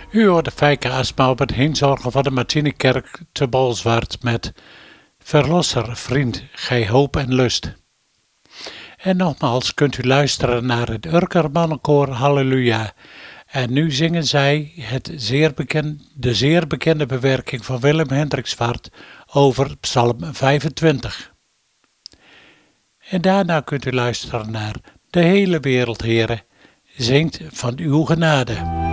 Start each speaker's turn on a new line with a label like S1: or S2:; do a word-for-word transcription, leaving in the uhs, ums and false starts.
S1: U hoort de Fijke Asma op het heenzorgen van de Martinikerk te Bolsward met Verlosser, vriend, gij hoop en lust. En nogmaals kunt u luisteren naar het Urker Mannenkoor Halleluja. En nu zingen zij het zeer bekend, de zeer bekende bewerking van Willem Hendriksvaart over Psalm vijfentwintig. En daarna kunt u luisteren naar De hele wereld, Heere, zingt van uw genade.